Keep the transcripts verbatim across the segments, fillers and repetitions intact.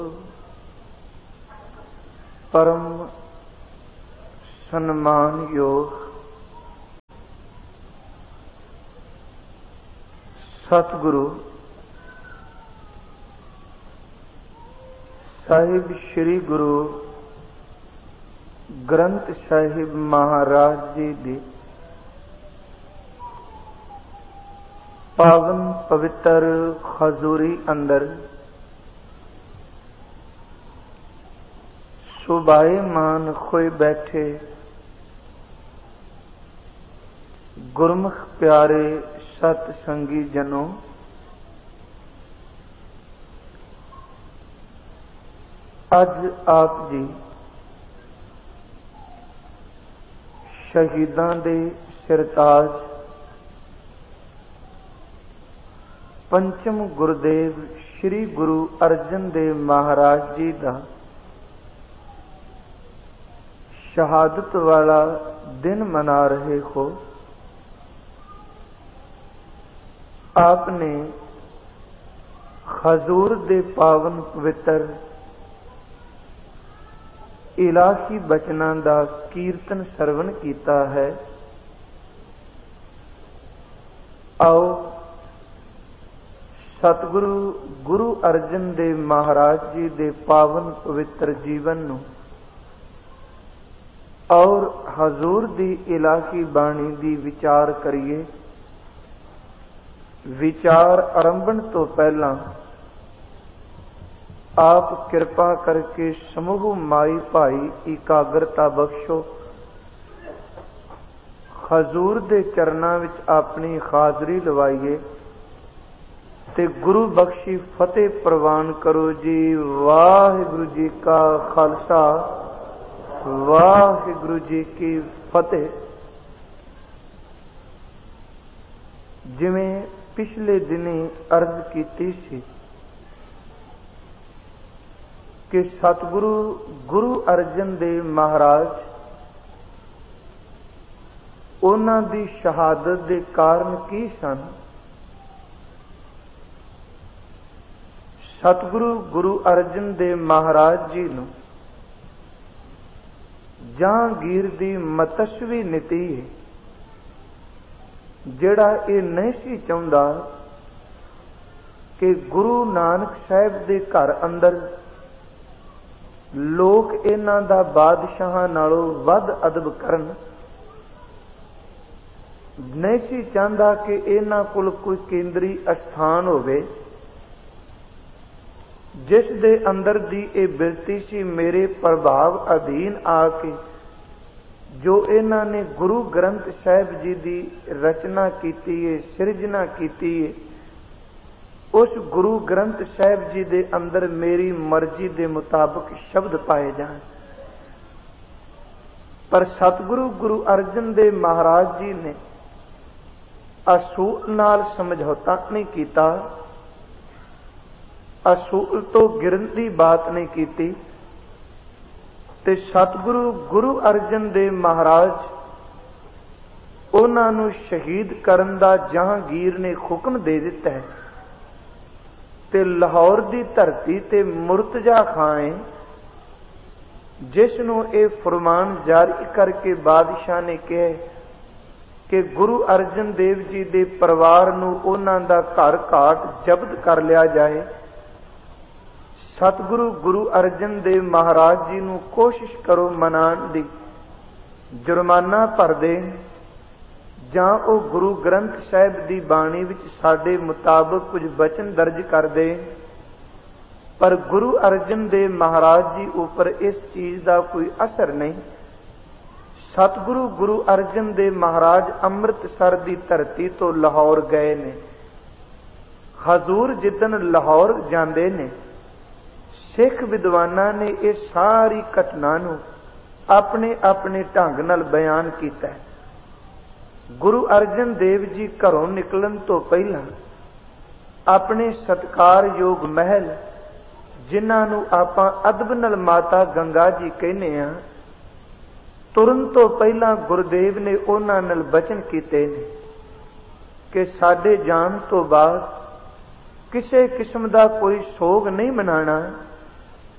परम सम्मान योग सतगुरु साहिब श्री गुरु ग्रंथ साहिब महाराज जी दी पावन पवित्र हजूरी अंदर सुभाएमान खोए बैठे गुरमुख प्यारे सत संगी जनों, अज आप जी शहीदां दे सिरताज पंचम गुरुदेव श्री गुरु अर्जन देव महाराज जी दा शहादत वाला दिन मना रहे हो। आपने हजूर दे पावन पवित्र इलाही बचनां दा कीर्तन सरवण कीता है। आओ सतगुरु गुरु अर्जन देव महाराज जी दे पावन पवित्र जीवन नूं और हजूर दी इलाही बाणी दी विचार करिए। विचार आरंभण तो पहला आप कृपा करके समूह माई भाई एकाग्रता बख्शो। हजूर दे चरनां विच अपनी हाजरी लवाइए ते गुरु बख्शी फतेह प्रवान करो जी। वाहिगुरु जी का खालसा वाहिगुरु जी की फतेह। जिवें पिछले दिने अर्ज कीती सी कि सतगुरु गुरु अर्जन देव महाराज उन्हां दी शहादत दे कारण की सन। सतगुरु गुरु अर्जन देव महाराज जी नूं जहांगीर दी मतस्वी नीति है, जिहड़ा ये नहीं सी चाहुंदा कि गुरु नानक साहिब दे घर अंदर लोग इन्हां दा बादशाहां नालों वध अदब करन। नहीं सी चाहता कि इन्हां कोल कोई केंद्री अस्थान होवे जिस दे अंदर दी ए बिरती सी मेरे प्रभाव अधीन आके जो इन्हां ने गुरु ग्रंथ साहिब जी दी रचना कीती है, सिरजना कीती है, उस गुरु ग्रंथ साहिब जी दे अंदर मेरी मर्जी दे मुताबिक शब्द पाए जाए। पर सतगुरु गुरु अर्जन देव महाराज जी ने असूल नाल समझौता नहीं कीता, असूल तो गिरन की बात नहीं की। ते सतगुरु गुरु अर्जन देव महाराज उन्हां नूं शहीद करन दा जहांगीर ने हुक्म दे दिता है। ते लाहौर दी धरती ते मुर्तजा खां जिस नूं ये फरमान जारी करके बादशाह ने कहा कि गुरु अर्जन देव जी दे परिवार नूं उन्हां दा घर घाट जब्त कर लिया जाए। सतगुरु गुरु अर्जन देव महाराज जी नूं कोशिश करो मनाण दी, जुर्माना भर दे जां ओ गुरु ग्रंथ साहिब दी बाणी विच साडे मुताबिक कुछ बचन दर्ज कर दे। पर गुरु अर्जन देव महाराज जी ऊपर इस चीज का कोई असर नहीं। सतगुरु गुरु अर्जन देव महाराज अमृतसर दी धरती तो लाहौर गए ने। हजूर जिदन लाहौर जांदे ने सिख विद्वाना ने यह सारी घटना नूं अपने अपने ढंग नाल बयान किया है। गुरु अर्जन देव जी घरों निकलन तो पहला अपने सत्कारयोग महल जिन्हां नूं आपां अदब नाल माता गंगा जी कहने आ, तुरन तो पहला गुरुदेव ने उन्हां नाल बचन कीते ने कि साडे जान तो बाद किसी किस्म का कोई सोग नहीं मनाना,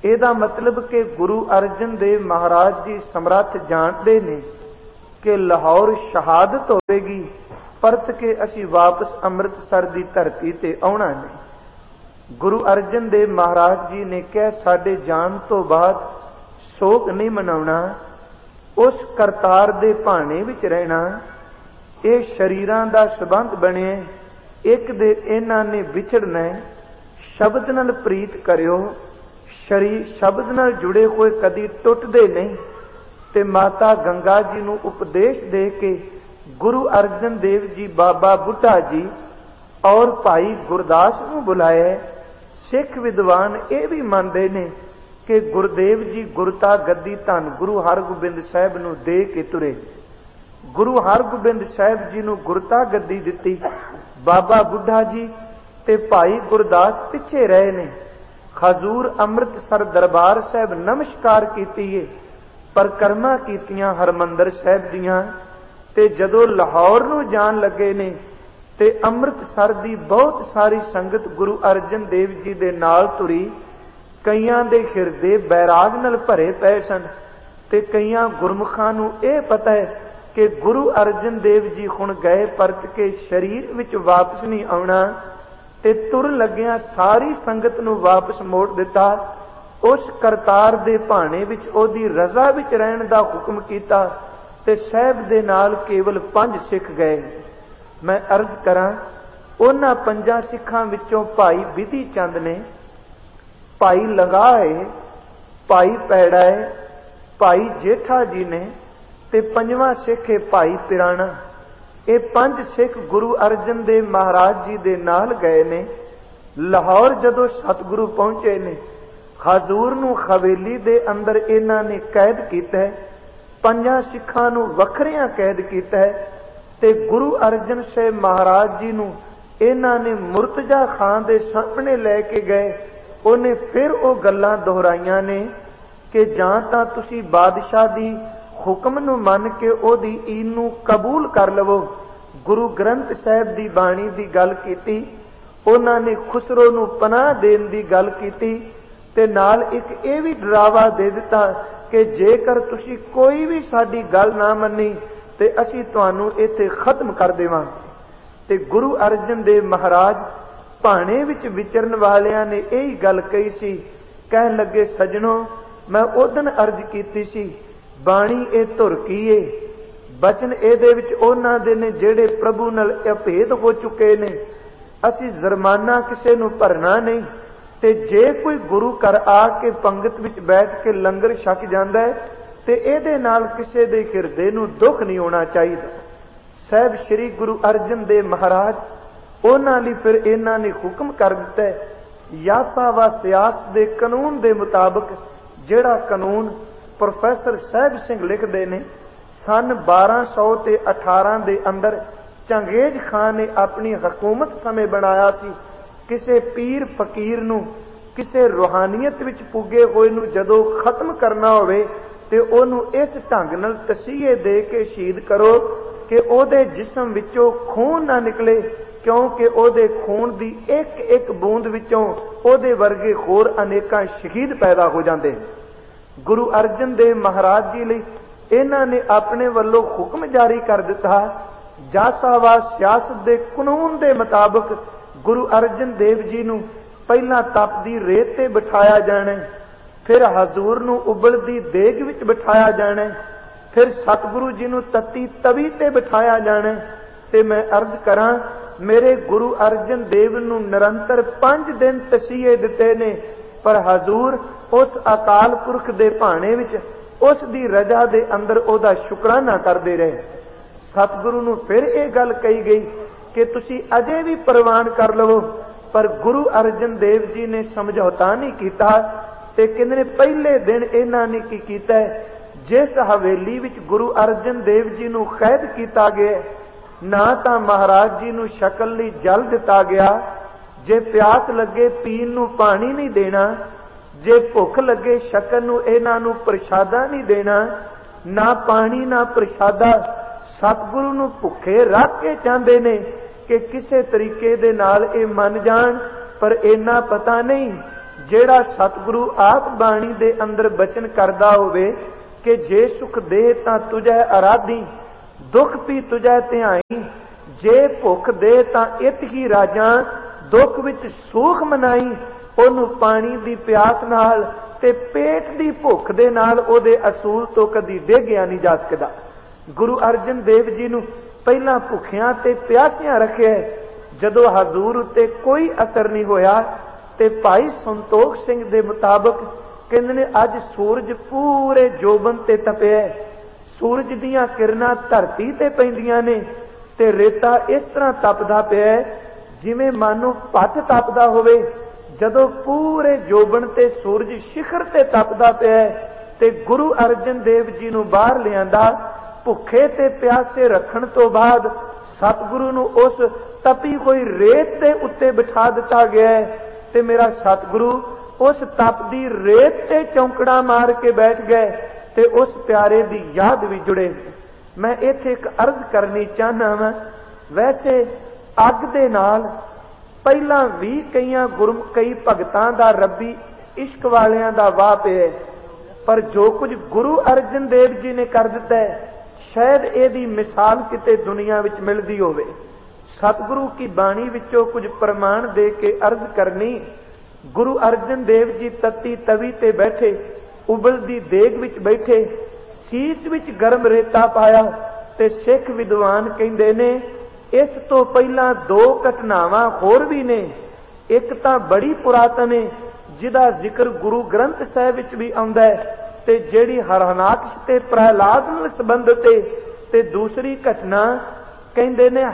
ਇਹਦਾ ਮਤਲਬ ਕਿ ਗੁਰੂ ਅਰਜਨ ਦੇਵ ਮਹਾਰਾਜ ਜੀ ਸਮਰੱਥ ਜਾਣਦੇ ਨੇ ਕਿ ਲਾਹੌਰ ਸ਼ਹਾਦਤ ਹੋਵੇਗੀ, ਪਰਤ ਕੇ ਅਸੀਂ ਵਾਪਸ ਅੰਮ੍ਰਿਤਸਰ ਦੀ ਧਰਤੀ ਤੇ ਆਉਣਾ ਨਹੀਂ। ਗੁਰੂ ਅਰਜਨ ਦੇਵ ਮਹਾਰਾਜ ਜੀ ਨੇ ਕਿਹਾ, ਸਾਡੇ ਜਾਣ ਤੋਂ ਬਾਅਦ ਸ਼ੋਕ ਨਹੀਂ ਮਨਾਉਣਾ, ਉਸ ਕਰਤਾਰ ਦੇ ਭਾਣੇ ਵਿੱਚ ਰਹਿਣਾ। ਇਹ ਸ਼ਰੀਰਾਂ ਦਾ ਸੰਬੰਧ ਬਣਿਆ, ਇੱਕ ਦੇ ਇਹਨਾਂ ਨੇ ਵਿਛੜਨਾ। ਸ਼ਬਦ ਨਾਲ ਪ੍ਰੀਤ ਕਰਿਓ, ਸ਼ਰੀਰ ਸ਼ਬਦ ਨਾਲ ਜੁੜੇ ਹੋਏ ਕਦੀ ਟੁੱਟਦੇ ਨਹੀਂ। ਤੇ ਮਾਤਾ ਗੰਗਾ ਜੀ ਨੂੰ ਉਪਦੇਸ਼ ਦੇ ਕੇ ਗੁਰੂ ਅਰਜਨ ਦੇਵ ਜੀ, ਬਾਬਾ ਬੁੱਢਾ ਜੀ ਔਰ ਭਾਈ ਗੁਰਦਾਸ ਨੂੰ ਬੁਲਾਇਆ। ਸਿੱਖ ਵਿਦਵਾਨ ਇਹ ਵੀ ਮੰਨਦੇ ਨੇ ਕਿ ਗੁਰਦੇਵ ਜੀ ਗੁਰਤਾ ਗੱਦੀ ਧੰਨ ਗੁਰੂ ਹਰਗੋਬਿੰਦ ਸਾਹਿਬ ਨੂੰ ਦੇ ਕੇ ਤੁਰੇ। ਗੁਰੂ ਹਰਗੋਬਿੰਦ ਸਾਹਿਬ ਜੀ ਨੂੰ ਗੁਰਤਾ ਗੱਦੀ ਦਿੱਤੀ, ਬਾਬਾ ਬੁੱਢਾ ਜੀ ਤੇ ਭਾਈ ਗੁਰਦਾਸ ਪਿੱਛੇ ਰਹੇ ਨੇ। ਹਜ਼ੂਰ ਅੰਮ੍ਰਿਤਸਰ ਦਰਬਾਰ ਸਾਹਿਬ ਨਮਸਕਾਰ ਕੀਤੀ ਏ, ਪਰਿਕਰਮਾ ਕੀਤੀਆਂ ਹਰਮੰਦਰ ਸਾਹਿਬ ਦੀਆਂ। ਤੇ ਜਦੋਂ ਲਾਹੌਰ ਨੂੰ ਜਾਣ ਲੱਗੇ ਨੇ ਤੇ ਅੰਮ੍ਰਿਤਸਰ ਦੀ ਬਹੁਤ ਸਾਰੀ ਸੰਗਤ ਗੁਰੂ ਅਰਜਨ ਦੇਵ ਜੀ ਦੇ ਨਾਲ ਤੁਰੀ। ਕਈਆਂ ਦੇ ਹਿਰਦੇ ਬੈਰਾਗ ਨਾਲ ਭਰੇ ਪਏ ਸਨ ਤੇ ਕਈਆਂ ਗੁਰਮੁਖਾਂ ਨੂੰ ਇਹ ਪਤਾ ਹੈ ਕਿ ਗੁਰੂ ਅਰਜਨ ਦੇਵ ਜੀ ਹੁਣ ਗਏ, ਪਰਤ ਕੇ ਸਰੀਰ ਵਿੱਚ ਵਾਪਸ ਨਹੀਂ ਆਉਣਾ। ਤੇ ਤੁਰਨ ਲੱਗਿਆਂ ਸਾਰੀ ਸੰਗਤ ਨੂੰ ਵਾਪਸ ਮੋੜ ਦਿੱਤਾ। ਉਸ ਕਰਤਾਰ ਦੇ ਭਾਣੇ ਵਿੱਚ ਉਹਦੀ ਰਜ਼ਾ ਵਿੱਚ ਰਹਿਣ ਦਾ ਹੁਕਮ ਕੀਤਾ ਤੇ ਸਾਹਿਬ ਦੇ ਨਾਲ ਕੇਵਲ ਪੰਜ ਸਿੱਖ ਗਏ। ਮੈਂ ਅਰਜ਼ ਕਰਾਂ, ਉਹਨਾਂ ਪੰਜਾਂ ਸਿੱਖਾਂ ਵਿੱਚੋਂ ਭਾਈ ਵਿਧੀ ਚੰਦ ਨੇ, ਭਾਈ ਲੰਗਾਹ, ਭਾਈ ਪੈੜਾ, ਭਾਈ ਜੇਠਾ ਜੀ ਨੇ ਤੇ ਪੰਜਵਾਂ ਸਿੱਖ ਹੈ ਭਾਈ ਪਿਰਾਣਾ। ਇਹ ਪੰਜ ਸਿੱਖ ਗੁਰੂ ਅਰਜਨ ਦੇਵ ਮਹਾਰਾਜ ਜੀ ਦੇ ਨਾਲ ਗਏ ਨੇ। ਲਾਹੌਰ ਜਦੋਂ ਸਤਿਗੁਰੂ ਪਹੁੰਚੇ ਨੇ, ਹਜ਼ੂਰ ਨੂੰ ਹਵੇਲੀ ਦੇ ਅੰਦਰ ਇਹਨਾਂ ਨੇ ਕੈਦ ਕੀਤਾ। ਪੰਜਾਂ ਸਿੱਖਾਂ ਨੂੰ ਵੱਖਰਿਆਂ ਕੈਦ ਕੀਤਾ ਤੇ ਗੁਰੂ ਅਰਜਨ ਸਾਹਿਬ ਮਹਾਰਾਜ ਜੀ ਨੂੰ ਇਹਨਾਂ ਨੇ ਮੁਰਤਜ਼ਾ ਖਾਨ ਦੇ ਸਾਹਮਣੇ ਲੈ ਕੇ ਗਏ। ਉਹਨੇ ਫਿਰ ਉਹ ਗੱਲਾਂ ਦੁਹਰਾਈਆਂ ਨੇ ਕਿ ਜਾਂ ਤਾਂ ਤੁਸੀਂ ਬਾਦਸ਼ਾਹ ਦੀ ਹੁਕਮ ਨੂੰ ਮੰਨ ਕੇ ਉਹਦੀ ਈਨ ਨੂੰ ਕਬੂਲ ਕਰ ਲਵੋ। ਗੁਰੂ ਗ੍ਰੰਥ ਸਾਹਿਬ ਦੀ ਬਾਣੀ ਦੀ ਗੱਲ ਕੀਤੀ। ਉਹਨਾਂ ਨੇ ਖੁਸਰੋ ਨੂੰ ਪਨਾਹ ਦੇਣ ਦੀ ਗੱਲ ਕੀਤੀ ਤੇ ਨਾਲ ਇੱਕ ਇਹ ਵੀ ਡਰਾਵਾ ਦੇ ਦਿੱਤਾ ਕਿ ਜੇਕਰ ਤੁਸੀਂ ਕੋਈ ਵੀ ਸਾਡੀ ਗੱਲ ਨਾ ਮੰਨੀ ਤੇ ਅਸੀਂ ਤੁਹਾਨੂੰ ਇੱਥੇ ਖਤਮ ਕਰ ਦੇਵਾਂਗੇ। ਤੇ ਗੁਰੂ ਅਰਜਨ ਦੇਵ ਮਹਾਰਾਜ ਭਾਣੇ ਵਿੱਚ ਵਿਚਰਨ ਵਾਲਿਆਂ ਨੇ ਇਹੀ ਗੱਲ ਕਹੀ ਸੀ। ਕਹਿਣ ਲੱਗੇ, ਸੱਜਣੋ, ਮੈਂ ਉਦਨ ਅਰਜ਼ ਕੀਤੀ ਸੀ, ਬਾਣੀ ਇਹ ਧੁਰ ਕੀ ਏ। ਬਚਨ ਇਹਦੇ ਵਿੱਚ ਉਹਨਾਂ ਦੇ ਨੇ ਜਿਹੜੇ ਪ੍ਰਭੂ ਨਾਲ ਅਭੇਦ ਹੋ ਚੁੱਕੇ ਨੇ। ਅਸੀਂ ਜੁਰਮਾਨਾ ਕਿਸੇ ਨੂੰ ਭਰਨਾ ਨਹੀਂ ਤੇ ਜੇ ਕੋਈ ਗੁਰੂ ਘਰ ਆ ਕੇ ਪੰਗਤ ਵਿੱਚ ਬੈਠ ਕੇ ਲੰਗਰ ਛਕ ਜਾਂਦਾ ਹੈ ਤੇ ਇਹਦੇ ਨਾਲ ਕਿਸੇ ਦੇ ਹਿਰਦੇ ਨੂੰ ਦੁੱਖ ਨਹੀਂ ਹੋਣਾ ਚਾਹੀਦਾ। ਸਾਹਿਬ ਸ੍ਰੀ ਗੁਰੂ ਅਰਜਨ ਦੇਵ ਮਹਾਰਾਜ ਉਹਨਾਂ ਲਈ ਫਿਰ ਇਹਨਾਂ ਨੇ ਹੁਕਮ ਕਰ ਦਿੱਤਾ, ਯਾਸਾ ਵਾ ਸਿਆਸਤ ਦੇ ਕਾਨੂੰਨ ਦੇ ਮੁਤਾਬਕ, ਜਿਹੜਾ ਕਾਨੂੰਨ ਪ੍ਰੋਫੈਸਰ ਸਾਹਿਬ ਸਿੰਘ ਲਿਖਦੇ ਨੇ, ਸਨ ਬਾਰਾਂ ਸੌ ਤੇ ਅਠਾਰਾਂ ਦੇ ਅੰਦਰ ਚੰਗੇਜ਼ ਖਾਨ ਨੇ ਆਪਣੀ ਹਕੂਮਤ ਸਮੇਂ ਬਣਾਇਆ ਸੀ। ਕਿਸੇ ਪੀਰ ਫਕੀਰ ਨੂੰ, ਕਿਸੇ ਰੂਹਾਨੀਅਤ ਵਿੱਚ ਪੁੱਗੇ ਹੋਏ ਨੂੰ ਜਦੋਂ ਖਤਮ ਕਰਨਾ ਹੋਵੇ ਤੇ ਉਹਨੂੰ ਇਸ ਢੰਗ ਨਾਲ ਤਸੀਹੇ ਦੇ ਕੇ ਸ਼ਹੀਦ ਕਰੋ ਕਿ ਉਹਦੇ ਜਿਸਮ ਵਿੱਚੋਂ ਖੂਨ ਨਾ ਨਿਕਲੇ, ਕਿਉਂਕਿ ਉਹਦੇ ਖੂਨ ਦੀ ਇੱਕ ਇੱਕ ਬੂੰਦ ਵਿੱਚੋਂ ਉਹਦੇ ਵਰਗੇ ਹੋਰ ਅਨੇਕਾਂ ਸ਼ਹੀਦ ਪੈਦਾ ਹੋ ਜਾਂਦੇ। ਗੁਰੂ ਅਰਜਨ ਦੇਵ ਮਹਾਰਾਜ ਜੀ ਲਈ ਇਹਨਾਂ ਨੇ ਆਪਣੇ ਵੱਲੋਂ ਹੁਕਮ ਜਾਰੀ ਕਰ ਦਿੱਤਾ। ਜਾਸਾਵਾ ਸਿਆਸਤ ਦੇ ਕਾਨੂੰਨ ਦੇ ਮੁਤਾਬਕ ਗੁਰੂ ਅਰਜਨ ਦੇਵ ਜੀ ਨੂੰ ਪਹਿਲਾਂ ਤਪਦੀ ਰੇਤ ਤੇ ਬਿਠਾਇਆ ਜਾਣਾ, ਫਿਰ ਹਜ਼ੂਰ ਨੂੰ ਉਬਲਦੀ ਦੇਗ ਵਿੱਚ ਬਿਠਾਇਆ ਜਾਣਾ, ਫਿਰ ਸਤਿਗੁਰੂ ਜੀ ਨੂੰ ਤਤੀ ਤਵੀ ਤੇ ਬਿਠਾਇਆ ਜਾਣਾ। ਤੇ ਮੈਂ ਅਰਜ਼ ਕਰਾਂ, ਮੇਰੇ ਗੁਰੂ ਅਰਜਨ ਦੇਵ ਨੂੰ ਨਿਰੰਤਰ ਪੰਜ ਦਿਨ ਤਸੀਹੇ ਦਿੱਤੇ ਨੇ, ਪਰ ਹਜ਼ੂਰ ਉਸ ਅਕਾਲ ਪੁਰਖ ਦੇ ਭਾਣੇ ਵਿੱਚ ਉਸ ਦੀ ਰਜ਼ਾ ਦੇ ਅੰਦਰ ਉਹਦਾ ਸ਼ੁਕਰਾਨਾ ਕਰਦੇ ਰਹੇ। ਸਤਿਗੁਰੂ ਨੂੰ ਫਿਰ ਇਹ ਗੱਲ ਕਹੀ ਗਈ ਕਿ ਤੁਸੀਂ ਅਜੇ ਵੀ ਪ੍ਰਵਾਨ ਕਰ ਲਵੋ, ਪਰ ਗੁਰੂ ਅਰਜਨ ਦੇਵ ਜੀ ਨੇ ਸਮਝੌਤਾ ਨਹੀਂ ਕੀਤਾ। ਤੇ ਕਹਿੰਦੇ ਨੇ ਪਹਿਲੇ ਦਿਨ ਇਹਨਾਂ ਨੇ ਕੀ ਕੀਤਾ, ਜਿਸ ਹਵੇਲੀ ਵਿੱਚ ਗੁਰੂ ਅਰਜਨ ਦੇਵ ਜੀ ਨੂੰ ਕੈਦ ਕੀਤਾ ਗਿਆ, ਨਾ ਤਾਂ ਮਹਾਰਾਜ ਜੀ ਨੂੰ ਸ਼ਕਲ ਲਈ ਜਲ ਦਿੱਤਾ ਗਿਆ, ਜੇ ਪਿਆਸ ਲੱਗੇ ਪੀਣ ਨੂੰ ਪਾਣੀ ਨਹੀਂ ਦੇਣਾ, ਜੇ ਭੁੱਖ ਲੱਗੇ ਛਕਣ ਨੂੰ ਇਹਨਾਂ ਨੂੰ ਪ੍ਰਸ਼ਾਦਾ ਨਹੀਂ ਦੇਣਾ, ਨਾ ਪਾਣੀ ਨਾ ਪ੍ਰਸ਼ਾਦਾ। ਸਤਿਗੁਰੂ ਨੂੰ ਭੁੱਖੇ ਰੱਖ ਕੇ ਚਾਹੁੰਦੇ ਨੇ ਕਿ ਕਿਸੇ ਤਰੀਕੇ ਦੇ ਨਾਲ ਇਹ ਮੰਨ ਜਾਣ, ਪਰ ਇੰਨਾ ਪਤਾ ਨਹੀਂ ਜਿਹੜਾ ਸਤਿਗੁਰੂ ਆਪ ਬਾਣੀ ਦੇ ਅੰਦਰ ਬਚਨ ਕਰਦਾ ਹੋਵੇ ਕਿ ਜੇ ਸੁਖ ਦੇ ਤਾਂ ਤੁਝੈ ਅਰਾਧੀ, ਦੁੱਖ ਵੀ ਤੁਝੈ ਧਿਆਈ, ਜੇ ਭੁੱਖ ਦੇ ਤਾਂ ਇਤ ਹੀ ਰਾਜਾਂ, ਦੁੱਖ ਵਿੱਚ ਸੂਖ ਮਨਾਈ। ਉਹਨੂੰ ਪਾਣੀ ਦੀ ਪਿਆਸ ਨਾਲ ਤੇ ਪੇਟ ਦੀ ਭੁੱਖ ਦੇ ਨਾਲ ਉਹਦੇ ਅਸੂਲ ਤੋਂ ਕਦੀ ਡੇਗਿਆ ਨਹੀਂ ਜਾ ਸਕਦਾ। ਗੁਰੂ ਅਰਜਨ ਦੇਵ ਜੀ ਨੂੰ ਪਹਿਲਾਂ ਭੁੱਖਿਆਂ ਤੇ ਪਿਆਸਿਆਂ ਰੱਖਿਆ, ਜਦੋਂ ਹਜ਼ੂਰ ਉੱਤੇ ਕੋਈ ਅਸਰ ਨਹੀਂ ਹੋਇਆ ਤੇ ਭਾਈ ਸੰਤੋਖ ਸਿੰਘ ਦੇ ਮੁਤਾਬਕ ਕਹਿੰਦੇ ਨੇ ਅੱਜ ਸੂਰਜ ਪੂਰੇ ਜੋਬਨ ਤੇ ਤਪਿਆ, ਸੂਰਜ ਦੀਆਂ ਕਿਰਨਾਂ ਧਰਤੀ ਤੇ ਪੈਂਦੀਆਂ ਨੇ ਤੇ ਰੇਤਾ ਇਸ ਤਰ੍ਹਾਂ ਤਪਦਾ ਪਿਆ ਜਿਵੇਂ ਮਾਨੋ ਭੱਠ ਤਪਦਾ ਹੋਵੇ। ਜਦੋਂ ਪੂਰੇ ਜੋਬਨ ਤੇ ਸੂਰਜ ਸਿਖਰ ਤੇ ਤਪਦਾ ਪਿਆ ਤੇ ਗੁਰੂ ਅਰਜਨ ਦੇਵ ਜੀ ਨੂੰ ਬਾਹਰ ਲਿਆਂਦਾ। ਭੁੱਖੇ ਤੇ ਪਿਆਸੇ ਰੱਖਣ ਤੋਂ ਬਾਅਦ ਸਤਿਗੁਰੂ ਨੂੰ ਉਸ ਤਪੀ ਹੋਈ ਰੇਤ ਦੇ ਉੱਤੇ ਬਿਠਾ ਦਿੱਤਾ ਗਿਆ ਤੇ ਮੇਰਾ ਸਤਿਗੁਰੂ ਉਸ ਤਪਦੀ ਰੇਤ ਤੇ ਚੌਂਕੜਾ ਮਾਰ ਕੇ ਬੈਠ ਗਏ ਤੇ ਉਸ ਪਿਆਰੇ ਦੀ ਯਾਦ ਵੀ ਜੁੜੇ। ਮੈਂ ਇੱਥੇ ਇੱਕ ਅਰਜ਼ ਕਰਨੀ ਚਾਹਨਾ ਵਾਂ, ਵੈਸੇ ਅੱਗ ਦੇ ਨਾਲ ਪਹਿਲਾਂ ਵੀ ਕਈਆਂ ਗੁਰੂ ਕਈ ਭਗਤਾਂ ਦਾ ਰੱਬੀ ਇਸ਼ਕ ਵਾਲਿਆਂ ਦਾ ਵਾਹ ਪਿਆ, ਪਰ ਜੋ ਕੁਝ ਗੁਰੂ ਅਰਜਨ ਦੇਵ ਜੀ ਨੇ ਕਰ ਦਿੱਤਾ ਹੈ ਸ਼ਾਇਦ ਇਹਦੀ ਮਿਸਾਲ ਕਿਤੇ ਦੁਨੀਆ ਵਿੱਚ ਮਿਲਦੀ ਹੋਵੇ। ਸਤਿਗੁਰੂ ਕੀ ਬਾਣੀ ਵਿੱਚੋਂ ਕੁਝ ਪ੍ਰਮਾਣ ਦੇ ਕੇ ਅਰਜ਼ ਕਰਨੀ। ਗੁਰੂ ਅਰਜਨ ਦੇਵ ਜੀ ਤਤੀ ਤਵੀ ਤੇ ਬੈਠੇ, ਉਬਲਦੀ ਦੇਗ ਵਿੱਚ ਬੈਠੇ, ਸੀਸ ਵਿੱਚ ਗਰਮ ਰੇਤਾ ਪਾਇਆ ਤੇ ਸਿੱਖ ਵਿਦਵਾਨ ਕਹਿੰਦੇ ਨੇ ਇਸ ਤੋਂ ਪਹਿਲਾਂ ਦੋ ਘਟਨਾਵਾਂ ਹੋਰ ਵੀ ਨੇ। ਇੱਕ ਤਾਂ ਬੜੀ ਪੁਰਾਤਨ ਹੈ ਜਿਹਦਾ ਜ਼ਿਕਰ ਗੁਰੂ ਗ੍ਰੰਥ ਸਾਹਿਬ ਵਿੱਚ ਵੀ ਆਉਂਦਾ ਹੈ ਤੇ ਜਿਹੜੀ ਹਰਨਾਕਸ਼ ਤੇ ਪ੍ਰਹਿਲਾਦ ਨਾਲ ਸੰਬੰਧਿਤ ਹੈ, ਤੇ ਦੂਸਰੀ ਘਟਨਾ ਕਹਿੰਦੇ ਨੇ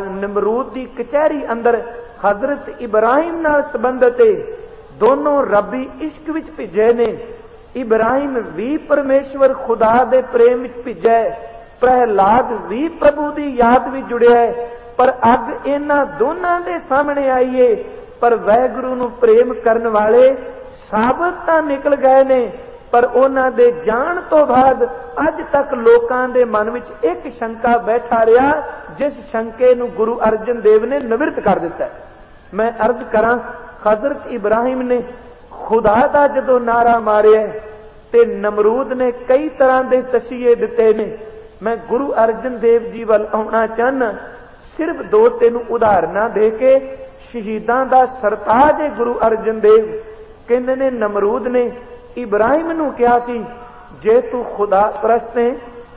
ਨਮਰੂਦ ਦੀ ਕਚਹਿਰੀ ਅੰਦਰ ਹਜ਼ਰਤ ਇਬਰਾਹਿਮ ਨਾਲ ਸੰਬੰਧਿਤ ਹੈ। ਦੋਨੋਂ ਰੱਬੀ ਇਸ਼ਕ ਵਿੱਚ ਭਿੱਜੇ ਨੇ। ਇਬਰਾਹਿਮ ਵੀ ਪਰਮੇਸ਼ਵਰ ਖੁਦਾ ਦੇ ਪ੍ਰੇਮ ਵਿੱਚ ਭਿੱਜਾ, ਪ੍ਰਹਿਲਾਦ ਵੀ ਪ੍ਰਭੂ ਦੀ ਯਾਦ ਵਿੱਚ ਜੁੜਿਆ, ਪਰ ਅੱਗ ਇਹਨਾਂ ਦੋਨਾਂ ਦੇ ਸਾਹਮਣੇ ਆਈਏ। ਪਰ ਵਾਹਿਗੁਰੂ ਨੂੰ ਪ੍ਰੇਮ ਕਰਨ ਵਾਲੇ ਸਾਬਤ ਤਾਂ ਨਿਕਲ ਗਏ ਨੇ, ਪਰ ਉਹਨਾਂ ਦੇ ਜਾਣ ਤੋਂ ਬਾਅਦ ਅੱਜ ਤੱਕ ਲੋਕਾਂ ਦੇ ਮਨ ਵਿੱਚ ਇੱਕ ਸ਼ੰਕਾ ਬੈਠਾ ਰਿਹਾ, ਜਿਸ ਸ਼ੰਕੇ ਨੂੰ ਗੁਰੂ ਅਰਜਨ ਦੇਵ ਨੇ ਨਿਵਰਤ ਕਰ ਦਿੱਤਾ। ਮੈਂ ਅਰਜ਼ ਕਰਾਂ, ਹਜ਼ਰਤ ਇਬਰਾਹਿਮ ਨੇ ਖੁਦਾ ਦਾ ਜਦੋਂ ਨਾਰਾ ਮਾਰਿਆ ਤੇ ਨਮਰੂਦ ਨੇ ਕਈ ਤਰ੍ਹਾਂ ਦੇ ਤਸੀਹੇ ਦਿੱਤੇ ਨੇ। ਮੈਂ ਗੁਰੂ ਅਰਜਨ ਦੇਵ ਜੀ ਵੱਲ ਆਉਣਾ ਚਾਹਨਾ, ਸਿਰਫ ਦੋ ਤਿੰਨ ਉਦਾਹਰਨਾਂ ਦੇ ਕੇ। ਸ਼ਹੀਦਾਂ ਦਾ ਸਰਤਾਜ ਹੈ ਗੁਰੂ ਅਰਜਨ ਦੇਵ। ਕਹਿੰਦੇ ਨੇ ਨਮਰੂਦ ਨੇ ਇਬਰਾਹਿਮ ਨੂੰ ਕਿਹਾ ਸੀ, ਜੇ ਤੂੰ ਖੁਦਾ ਪ੍ਰਸਤ ਹੈ,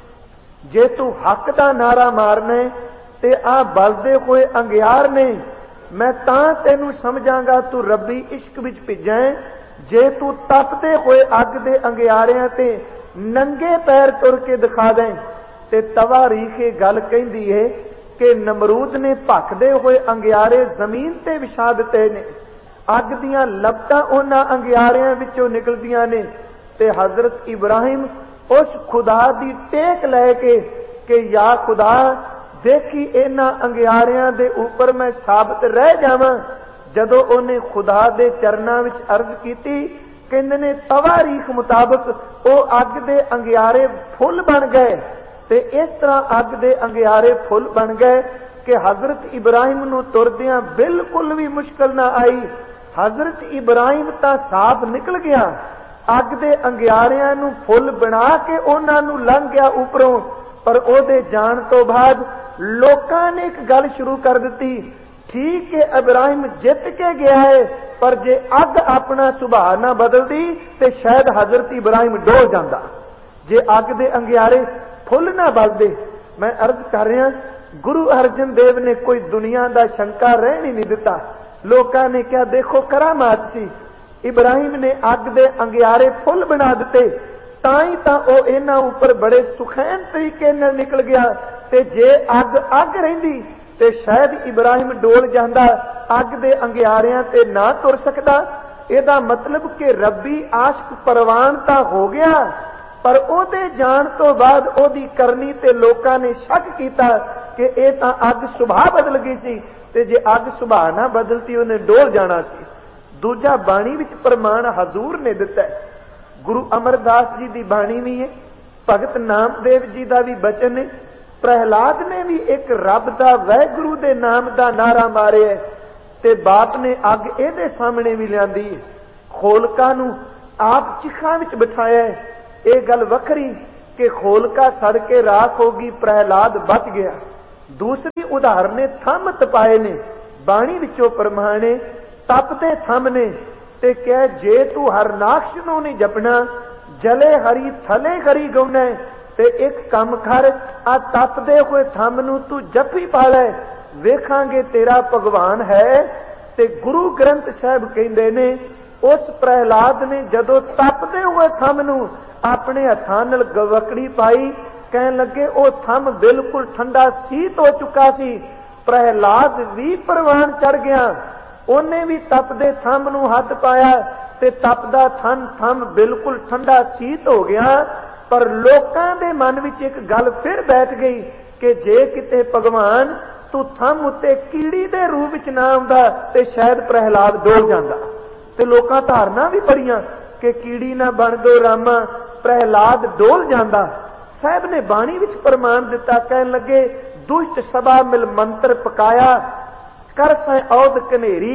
ਜੇ ਤੂੰ ਹੱਕ ਦਾ ਨਾਰਾ ਮਾਰਨਾ ਤੇ ਆ ਬਲਦੇ ਹੋਏ ਅੰਗਿਆਰ ਨੇ, ਮੈਂ ਤਾਂ ਤੈਨੂੰ ਸਮਝਾਂਗਾ ਤੂੰ ਰੱਬੀ ਇਸ਼ਕ ਵਿੱਚ ਭਿੱਜਾ। ਜੇ ਤੂੰ ਤਪਦੇ ਹੋਏ ਅੱਗ ਦੇ ਅੰਗਿਆਰਿਆਂ ਤੇ ਨੰਗੇ ਪੈਰ ਤੁਰ ਕੇ ਦਿਖਾ ਦੇ। ਤੇ ਤਵਾਰੀਖ ਇਹ ਗੱਲ ਕਹਿੰਦੀ ਹੈ ਕਿ ਨਮਰੂਦ ਨੇ ਭਖਦੇ ਹੋਏ ਅੰਗਿਆਰੇ ਜ਼ਮੀਨ ਤੇ ਵਿਛਾ ਦਿੱਤੇ ਨੇ, ਅੱਗ ਦੀਆਂ ਲਪਟਾਂ ਉਹਨਾਂ ਅੰਗਿਆਰਿਆਂ ਵਿੱਚੋਂ ਨਿਕਲਦੀਆਂ ਨੇ ਤੇ ਹਜ਼ਰਤ ਇਬਰਾਹਿਮ ਉਸ ਖੁਦਾ ਦੀ ਟੇਕ ਲੈ ਕੇ ਕਿ ਯਾ ਖੁਦਾ ਦੇਖੀ ਇਹਨਾਂ ਅੰਗਿਆਰਿਆਂ ਦੇ ਉੱਪਰ ਮੈਂ ਸਾਬਤ ਰਹਿ ਜਾਵਾਂ। ਜਦੋਂ ਉਹਨੇ ਖੁਦਾ ਦੇ ਚਰਨਾਂ ਵਿੱਚ ਅਰਜ਼ ਕੀਤੀ, ਕਹਿੰਦੇ ਨੇ ਤਵਾਰੀਖ ਮੁਤਾਬਕ ਉਹ ਅੱਗ ਦੇ ਅੰਗਿਆਰੇ ਫੁੱਲ ਬਣ ਗਏ ਤੇ ਇਸ ਤਰ੍ਹਾਂ ਅੱਗ ਦੇ ਅੰਗਿਆਰੇ ਫੁੱਲ ਬਣ ਗਏ ਕਿ ਹਜ਼ਰਤ ਇਬਰਾਹਿਮ ਨੂੰ ਤੁਰਦਿਆਂ ਬਿਲਕੁਲ ਵੀ ਮੁਸ਼ਕਲ ਨਾ ਆਈ। ਹਜ਼ਰਤ ਇਬਰਾਹਿਮ ਤਾਂ ਸਾਫ਼ ਨਿਕਲ ਗਿਆ, ਅੱਗ ਦੇ ਅੰਗਿਆਰਿਆਂ ਨੂੰ ਫੁੱਲ ਬਣਾ ਕੇ ਉਹਨਾਂ ਨੂੰ ਲੰਘ ਗਿਆ ਉੱਪਰੋਂ। ਪਰ ਉਹਦੇ ਜਾਣ ਤੋਂ ਬਾਅਦ ਲੋਕਾਂ ਨੇ ਇੱਕ ਗੱਲ ਸ਼ੁਰੂ ਕਰ ਦਿੱਤੀ, ਠੀਕ ਹੈ ਇਬਰਾਹਿਮ ਜਿੱਤ ਕੇ ਗਿਆ ਹੈ, ਪਰ ਜੇ ਅੱਗ ਆਪਣਾ ਸੁਭਾਅ ਨਾ ਬਦਲਦੀ ਤੇ ਸ਼ਾਇਦ ਹਜ਼ਰਤ ਇਬਰਾਹਿਮ ਡੋਲ ਜਾਂਦਾ, ਜੇ ਅੱਗ ਦੇ ਅੰਗਿਆਰੇ ਫੁੱਲ ਨਾ ਬਲਦੇ। ਮੈਂ ਅਰਜ਼ ਕਰ ਰਿਹਾ, ਗੁਰੂ ਅਰਜਨ ਦੇਵ ਨੇ ਕੋਈ ਦੁਨੀਆ ਦਾ ਸ਼ੰਕਾ ਰਹਿਣ ਹੀ ਨਹੀਂ ਦਿੱਤਾ। ਲੋਕਾਂ ਨੇ ਕਿਹਾ ਦੇਖੋ ਕਰਾਮਾਤ ਸੀ, ਇਬਰਾਹਿਮ ਨੇ ਅੱਗ ਦੇ ਅੰਗਿਆਰੇ ਫੁੱਲ ਬਣਾ ਦਿੱਤੇ, ਤਾਂ ਹੀ ਤਾਂ ਉਹ ਇਹਨਾਂ ਉੱਪਰ ਬੜੇ ਸੁਖੈਨ ਤਰੀਕੇ ਨਾਲ ਨਿਕਲ ਗਿਆ। ਤੇ ਜੇ ਅੱਗ ਅੱਗ ਰਹਿੰਦੀ ਤੇ ਸ਼ਾਇਦ ਇਬਰਾਹਿਮ ਡੋਲ ਜਾਂਦਾ, ਅੱਗ ਦੇ ਅੰਗਿਆਰਿਆਂ ਤੇ ਨਾ ਤੁਰ ਸਕਦਾ। ਇਹਦਾ ਮਤਲਬ ਕਿ ਰੱਬੀ ਆਸ਼ਕ ਪ੍ਰਵਾਨ ਤਾਂ ਹੋ ਗਿਆ, ਪਰ ਉਹਦੇ ਜਾਣ ਤੋਂ ਬਾਅਦ ਉਹਦੀ ਕਰਨੀ ਤੇ ਲੋਕਾਂ ਨੇ ਸ਼ੱਕ ਕੀਤਾ ਕਿ ਇਹ ਤਾਂ ਅੱਗ ਸੁਭਾਅ ਬਦਲ ਗਈ ਸੀ, ਤੇ ਜੇ ਅੱਗ ਸੁਭਾਅ ਨਾ ਬਦਲਤੀ ਉਹਨੇ ਡੋਲ ਜਾਣਾ ਸੀ। ਦੂਜਾ ਬਾਣੀ ਵਿੱਚ ਪ੍ਰਮਾਣ ਹਜ਼ੂਰ ਨੇ ਦਿੱਤਾ, ਗੁਰੂ ਅਮਰਦਾਸ ਜੀ ਦੀ ਬਾਣੀ ਵੀ ਹੈ, ਭਗਤ ਨਾਮਦੇਵ ਜੀ ਦਾ ਵੀ ਬਚਨ ਹੈ। ਪ੍ਰਹਿਲਾਦ ਨੇ ਵੀ ਇੱਕ ਰੱਬ ਦਾ ਵਾਹਿਗੁਰੂ ਦੇ ਨਾਮ ਦਾ ਨਾਰਾ ਮਾਰਿਆ ਤੇ ਬਾਪ ਨੇ ਅੱਗ ਇਹਦੇ ਸਾਹਮਣੇ ਵੀ ਲਿਆਂਦੀ। ਖੋਲਕਾ ਨੂੰ ਆਪ ਚਿਖਾਂ ਵਿੱਚ ਬਿਠਾਇਆ। ਇਹ ਗੱਲ ਵੱਖਰੀ ਕਿ ਖੋਲਕਾ ਸੜ ਕੇ ਰਾਖ ਹੋ ਗਈ, ਪ੍ਰਹਿਲਾਦ ਬਚ ਗਿਆ। ਦੂਸਰੀ ਉਦਾਹਰਨ ਨੇ ਥੰਮ ਤਪਾਏ ਨੇ, ਬਾਣੀ ਵਿੱਚੋਂ ਪ੍ਰਮਾਣੇ ਤਪਦੇ ਥੰਮ ਨੇ, ਤੇ ਕਹਿ ਜੇ ਤੂੰ ਹਰਨਾਕਸ਼ ਨੂੰ ਨਹੀਂ ਜਪਣਾ, ਜਲੇ ਹਰੀ ਥਲੇ ਹਰੀ ਗਾਉਣਾ, ਤੇ ਇੱਕ ਕੰਮ ਕਰ, ਆ ਤਪਦੇ ਹੋਏ ਥੰਮ ਨੂੰ ਤੂੰ ਜਪੀ ਪਾ ਲੈ, ਵੇਖਾਂਗੇ ਤੇਰਾ ਭਗਵਾਨ ਹੈ। ਤੇ ਗੁਰੂ ਗ੍ਰੰਥ ਸਾਹਿਬ ਕਹਿੰਦੇ ਨੇ ਉਸ ਪ੍ਰਹਿਲਾਦ ਨੇ ਜਦੋਂ ਤਪਦੇ ਹੋਏ ਥੰਮ ਨੂੰ ਆਪਣੇ ਹੱਥਾਂ ਨਾਲ ਗਵਕੜੀ ਪਾਈ, ਕਹਿਣ ਲੱਗੇ ਉਹ ਥੰਮ ਬਿਲਕੁਲ ਠੰਡਾ ਸੀਤ ਹੋ ਚੁੱਕਾ ਸੀ। ਪ੍ਰਹਿਲਾਦ ਵੀ ਪ੍ਰਵਾਨ ਚੜ ਗਿਆ, ਉਹਨੇ ਵੀ ਤਪਦੇ ਥੰਮ ਨੂੰ ਹੱਥ ਪਾਇਆ ਤੇ ਤਪਦਾ ਥੰਮ ਥੰਮ ਬਿਲਕੁਲ ਠੰਡਾ ਸੀਤ ਹੋ ਗਿਆ। ਪਰ ਲੋਕਾਂ ਦੇ ਮਨ ਵਿੱਚ ਇੱਕ ਗੱਲ ਫਿਰ ਬੈਠ ਗਈ ਕਿ ਜੇ ਕਿਤੇ ਭਗਵਾਨ ਤੂੰ ਥੰਮ ਉੱਤੇ ਕੀੜੀ ਦੇ ਰੂਪ ਵਿੱਚ ਨਾ ਆਉਂਦਾ ਤੇ ਸ਼ਾਇਦ ਪ੍ਰਹਿਲਾਦ ਡੋਲ ਜਾਂਦਾ। ਤੇ ਲੋਕਾਂ ਧਾਰਨਾ ਵੀ ਪੜੀਆਂ ਕਿ ਕੀੜੀ ਨਾ ਬਣ ਦੋ ਰਾਮਾ, ਪ੍ਰਹਿਲਾਦ ਡੋਲ ਜਾਂਦਾ। ਸਾਹਿਬ ਨੇ ਬਾਣੀ ਵਿੱਚ ਪ੍ਰਮਾਣ ਦਿੱਤਾ, ਕਹਿਣ ਲੱਗੇ ਦੁਸ਼ਟ ਸਭਾ ਮਿਲ ਮੰਤਰ ਪਕਾਇਆ, ਕਰ ਸੈ ਔਦ ਕਨੇਰੀ,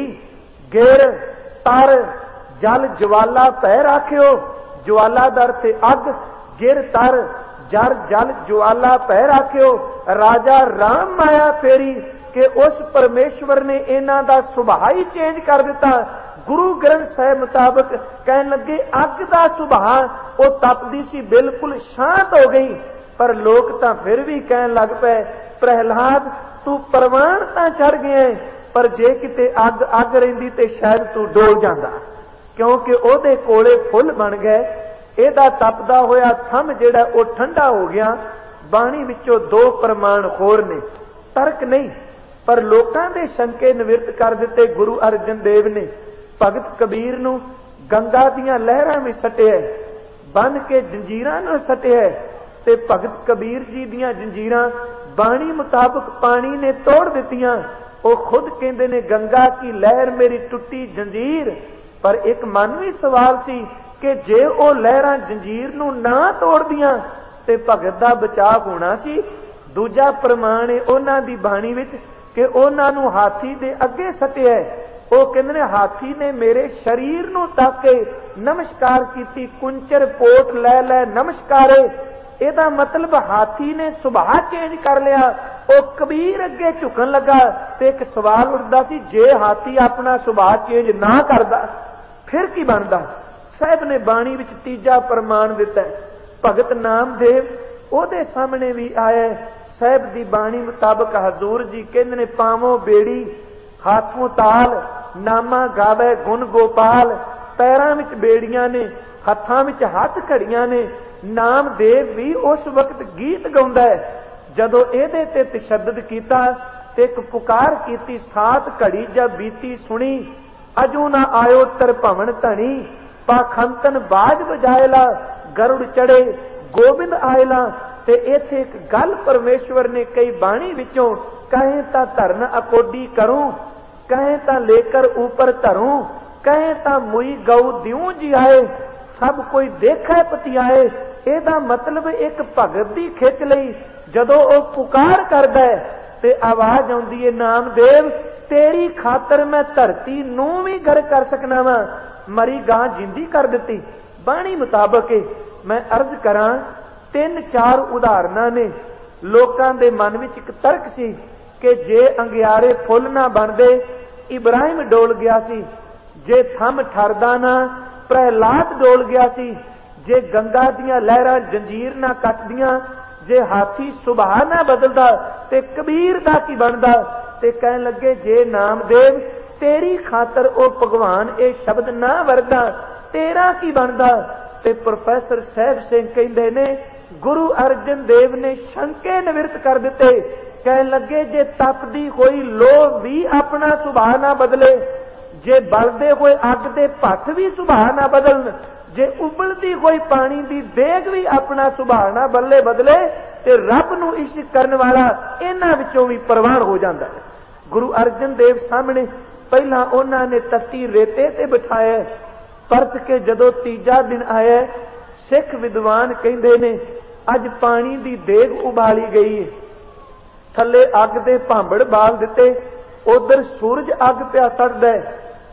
ਗਿਰ ਤਰ ਜਲ ਜਵਾਲਾ ਭੈ ਰਾਖਿਓ। ਜਵਾਲਾ ਦਰ ਤੇ ਅੱਗ, ਗਿਰ ਤਰ ਜਰ ਜਲ ਜਵਾਲਾ ਭੈ ਰਾਖਿਓ। ਰਾਜਾ ਰਾਮ ਮਾਇਆ ਫੇਰੀ ਕਿ ਉਸ ਪਰਮੇਸ਼ਵਰ ਨੇ ਇਹਨਾਂ ਦਾ ਸੁਭਾਅ ਹੀ ਚੇਂਜ ਕਰ ਦਿੱਤਾ। ਗੁਰੂ ਗ੍ਰੰਥ ਸਾਹਿਬ ਮੁਤਾਬਕ ਕਹਿਣ ਲੱਗੇ ਅੱਗ ਦਾ ਸੁਭਾਅ ਉਹ ਤਪਦੀ ਸੀ, ਬਿਲਕੁਲ ਸ਼ਾਂਤ ਹੋ ਗਈ। ਪਰ ਲੋਕ ਤਾਂ ਫਿਰ ਵੀ ਕਹਿਣ ਲੱਗ ਪਏ ਪ੍ਰਹਿਲਾਦ ਤੂੰ ਪ੍ਰਵਾਨ ਤਾਂ ਚੜ ਗਿਆ, ਪਰ ਜੇ ਕਿਤੇ ਅੱਗ ਅੱਗ ਰਹਿੰਦੀ ਤੇ ਸ਼ਾਇਦ ਤੂੰ ਡੋਲ ਜਾਂਦਾ, ਕਿਉਂਕਿ ਉਹਦੇ ਕੋਲੇ ਫੁੱਲ ਬਣ ਗਏ। ਇਹਦਾ ਤਪਦਾ ਹੋਇਆ ਥੰਮ ਜਿਹੜਾ ਉਹ ਠੰਡਾ ਹੋ ਗਿਆ। ਬਾਣੀ ਵਿੱਚੋਂ ਦੋ ਪ੍ਰਮਾਣ ਹੋਰ ਨੇ, ਤਰਕ ਨਹੀਂ, ਪਰ ਲੋਕਾਂ ਦੇ ਸ਼ੰਕੇ ਨਿਵਰਤ ਕਰ ਦਿੱਤੇ ਗੁਰੂ ਅਰਜਨ ਦੇਵ ਨੇ। ਭਗਤ ਕਬੀਰ ਨੂੰ ਗੰਗਾ ਦੀਆਂ ਲਹਿਰਾਂ ਵਿੱਚ ਸੱਟਿਆ, ਬੰਨ ਕੇ ਜੰਜੀਰਾਂ ਨਾਲ ਸੱਟਿਆ, ਤੇ ਭਗਤ ਕਬੀਰ ਜੀ ਦੀਆਂ ਜੰਜੀਰਾਂ ਬਾਣੀ ਮੁਤਾਬਕ ਪਾਣੀ ਨੇ ਤੋੜ ਦਿੱਤੀਆਂ। ਉਹ ਖੁਦ ਕਹਿੰਦੇ ਨੇ ਗੰਗਾ ਕੀ ਲਹਿਰ ਮੇਰੀ ਟੁੱਟੀ ਜੰਜੀਰ। ਪਰ ਇੱਕ ਮਨ ਵੀ ਸਵਾਲ ਸੀ ਕਿ ਜੇ ਉਹ ਲਹਿਰਾਂ ਜੰਜੀਰ ਨੂੰ ਨਾ ਤੋੜਦੀਆਂ ਤੇ ਭਗਤ ਦਾ ਬਚਾਅ ਹੋਣਾ ਸੀ। ਦੂਜਾ ਪ੍ਰਮਾਣ ਹੈ ਉਹਨਾਂ ਦੀ ਬਾਣੀ ਵਿੱਚ ਕਿ ਉਹਨਾਂ ਨੂੰ ਹਾਥੀ ਦੇ ਅੱਗੇ ਸੱਟਿਆ। ਉਹ ਕਹਿੰਦੇ ਨੇ ਹਾਥੀ ਨੇ ਮੇਰੇ ਸਰੀਰ ਨੂੰ ਤੱਕ ਕੇ ਨਮਸਕਾਰ ਕੀਤੀ, ਕੁੰਚਰ ਪੋਟ ਲੈ ਲੈ ਨਮਸਕਾਰੇ। ਇਹਦਾ ਮਤਲਬ ਹਾਥੀ ਨੇ ਸੁਭਾਅ ਚੇਂਜ ਕਰ ਲਿਆ। ਉਹ ਕਬੀਰ ਅੱਗੇ ਝੁਕਣ ਲੱਗਾ ਤੇ ਇੱਕ ਸਵਾਲ ਉੱਠਦਾ ਸੀ ਜੇ ਹਾਥੀ ਆਪਣਾ ਸੁਭਾਅ ਚੇਂਜ ਨਾ ਕਰਦਾ ਫਿਰ ਕੀ ਬਣਦਾ। ਸਾਹਿਬ ਨੇ ਬਾਣੀ ਵਿੱਚ ਤੀਜਾ ਪ੍ਰਮਾਣ ਦਿੱਤਾ। ਭਗਤ ਨਾਮਦੇਵ ਉਹਦੇ ਸਾਹਮਣੇ ਵੀ ਆਇਆ। ਸਾਹਿਬ ਦੀ ਬਾਣੀ ਮੁਤਾਬਕ ਹਜ਼ੂਰ ਜੀ ਕਹਿੰਦੇ ਨੇ ਪਾਵੋਂ ਬੇੜੀ ਹਾਥੋਂ ਤਾਲ, ਨਾਮਾ ਗਾਵੇ ਗੁਣ ਗੋਪਾਲ। ਪੈਰਾਂ ਵਿੱਚ ਬੇੜੀਆਂ ਨੇ, ਹੱਥਾਂ ਵਿੱਚ ਹੱਥ ਘੜੀਆਂ ਨੇ। ਨਾਮਦੇਵ ਵੀ ਉਸ ਵਕਤ ਗੀਤ ਗਾਉਂਦਾ ਹੈ। ਜਦੋਂ ਇਹਦੇ ਤੇ ਤਸ਼ੱਦਦ ਕੀਤਾ ਤੇ ਇੱਕ ਪੁਕਾਰ ਕੀਤੀ, ਸਾਤ ਘੜੀ ਜਦ ਬੀਤੀ ਸੁਣੀ, ਅਜੂ ਨਾ ਆਇਓ ਤਰ ਭਵਨ ਧਣੀ। ਪਾਖੰਤਨ ਬਾਜ ਵਜਾਇਲਾ, ਗਰੁੜ ਚੜੇ ਗੋਬਿੰਦ ਆਇਲਾ। ਤੇ ਇੱਥੇ ਇੱਕ ਗੱਲ ਪਰਮੇਸ਼ਵਰ ਨੇ ਕਈ ਬਾਣੀ ਵਿੱਚੋਂ, ਕਹੇ ਤਾਂ ਧਰਨ ਅਕੋਡੀ ਕਰੂੰ, ਕਹੇ ਤਾਂ ਲੇਕਰ ਉਪਰ ਧਰੂੰ, ਕਹੇ ਤਾਂ ਮੁਈ ਗਊ ਦਿਉ ਜੀ ਆਏ, ਸਭ ਕੋਈ ਦੇਖੈ ਪਤਿਆਏ। ਇਹਦਾ ਮਤਲਬ ਇੱਕ ਭਗਤ ਦੀ ਖਿੱਚ ਲਈ ਜਦੋਂ ਉਹ ਪੁਕਾਰ ਕਰਦਾ ਤੇ ਆਵਾਜ਼ ਆਉਂਦੀ ਹੈ ਨਾਮਦੇਵ ਤੇਰੀ ਖਾਤਰ ਮੈਂ ਧਰਤੀ ਨੂੰ ਵੀ ਗਰ ਕਰ ਸਕਣਾ ਵਾ, ਮਰੀ ਗਾਂ ਜਿੰਦੀ ਕਰ ਦਿੱਤੀ। ਬਾਣੀ ਮੁਤਾਬਕ ਮੈਂ ਅਰਜ਼ ਕਰਾਂ ਤਿੰਨ ਚਾਰ ਉਦਾਹਰਨਾਂ ਨੇ। ਲੋਕਾਂ ਦੇ ਮਨ ਵਿੱਚ ਇੱਕ ਤਰਕ ਸੀ ਕਿ ਜੇ ਅੰਗਿਆਰੇ ਫੁੱਲ ਨਾ ਬਣਦੇ ਇਬਰਾਹਿਮ ਡੋਲ ਗਿਆ ਸੀ, ਜੇ ਥੰਮ ਠਰਦਾ ਨਾ ਪ੍ਰਹਿਲਾਦ ਡੋਲ ਗਿਆ ਸੀ, ਜੇ ਗੰਗਾ ਦੀਆਂ ਲਹਿਰਾਂ ਜੰਜੀਰ ਨਾ ਕੱਟਦੀਆਂ, ਜੇ ਹਾਥੀ ਸੁਭਾਅ ਨਾ ਬਦਲਦਾ ਤੇ ਕਬੀਰ ਦਾ ਕੀ ਬਣਦਾ। ਤੇ ਕਹਿਣ ਲੱਗੇ ਜੇ ਨਾਮਦੇਵ ਤੇਰੀ ਖਾਤਰ ਉਹ ਭਗਵਾਨ ਇਹ ਸ਼ਬਦ ਨਾ ਵਰਦਾ ਤੇਰਾ ਕੀ ਬਣਦਾ। ਤੇ ਪ੍ਰੋਫੈਸਰ ਸਾਹਿਬ ਸਿੰਘ ਕਹਿੰਦੇ ਨੇ ਗੁਰੂ ਅਰਜਨ ਦੇਵ ਨੇ ਸ਼ੰਕੇ ਨਿਵਰਤ ਕਰ ਦਿੱਤੇ। ਕਹਿਣ ਲੱਗੇ ਜੇ ਤਪਦੀ ਹੋਈ ਲੋਹ ਵੀ ਆਪਣਾ ਸੁਭਾਅ ਨਾ ਬਦਲੇ, ਜੇ ਬਲਦੇ ਹੋਏ ਅੱਗ ਦੇ ਭੱਠ ਵੀ ਸੁਭਾਅ ਨਾ ਬਦਲਣ, ਜੇ ਉਬਲਦੀ ਹੋਈ ਪਾਣੀ ਦੀ ਦੇਗ ਵੀ ਆਪਣਾ ਸੁਭਾਅ ਨਾ ਬਦਲੇ ਬਦਲੇ ਤੇ ਰੱਬ ਨੂੰ ਇਸ਼ਕ ਕਰਨ ਵਾਲਾ ਇਹਨਾਂ ਵਿੱਚੋਂ ਵੀ ਪ੍ਰਵਾਨ ਹੋ ਜਾਂਦਾ ਹੈ। ਗੁਰੂ ਅਰਜਨ ਦੇਵ ਸਾਹਮਣੇ ਪਹਿਲਾਂ ਉਹਨਾਂ ਨੇ ਤੱਤੀ ਰੇਤੇ ਤੇ ਬਿਠਾਇਆ, ਪਰਤ ਕੇ ਜਦੋਂ ਤੀਜਾ ਦਿਨ ਆਇਆ ਸਿੱਖ ਵਿਦਵਾਨ ਕਹਿੰਦੇ ਨੇ ਅੱਜ ਪਾਣੀ ਦੀ ਦੇਗ ਉਬਾਲੀ ਗਈ ਹੈ, ਥੱਲੇ ਅੱਗ ਦੇ ਭਾਂਬੜ ਬਾਲ ਦਿੱਤੇ, ਉਧਰ ਸੂਰਜ ਅੱਗ ਪਿਆ ਸੜਦਾ,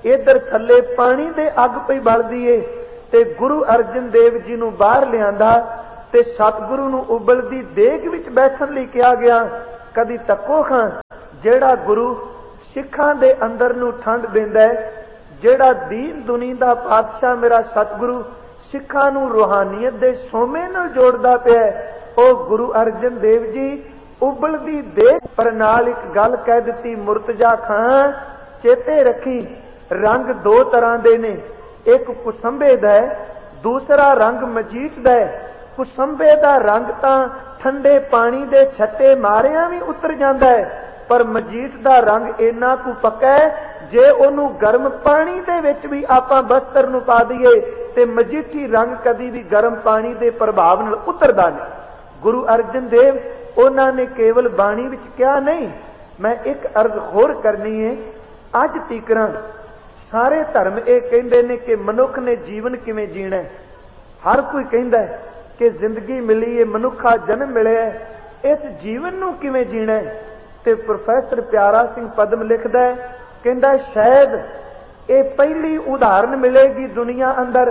इधर थले पानी दे अग पई बलदी ए ते गुरु अर्जन देव जी नूं बाहर लिआंदा ते सतगुरु नूं उबलदी देग विच बैठण लई कहा गया। कदी तक्को खां जेड़ा गुरु सिखां दे अंदर नूं ठंड देंदा है, जेड़ा दीन दुनी दा पातशाह मेरा सतगुरु सिखां नूं रूहानियत दे सोमे नाल जोड़दा पिया, ओ गुरु अर्जन देव जी उबलदी देग पर नाल एक गल कह दित्ती, मुर्तजा खां चेते रखी रंग दो तरह दे ने, एक कुसंबे दा है, दूसरा रंग मजीठ दा है। कुसंबे दा रंग तां ठंडे पानी दे छट्टे मारिया भी उतर जांदा है, पर मजीठ दा रंग इन्ना कु पक्का है जे ओनू गर्म पानी दे विच भी आपां बस्तर नूं पा दईए ते मजीठी रंग कदी भी गर्म पानी दे प्रभाव नाल उतरदा नहीं। गुरु अर्जन देव उन्हां ने केवल बाणी विच कहा नहीं, मैं एक अर्ज होर करनी है। अज तीकरां सारे धर्म ये कहते हैं कि मनुख ने जीवन किवें जीना है। हर कोई कहता है कि जिंदगी मिली है, मनुखा जन्म मिले है, इस जीवन नूं किवें जीना है। ते प्रोफैसर प्यारा सिंह पद्म लिखदा है, कहता शायद ये पहली उदाहरण मिलेगी दुनिया अंदर।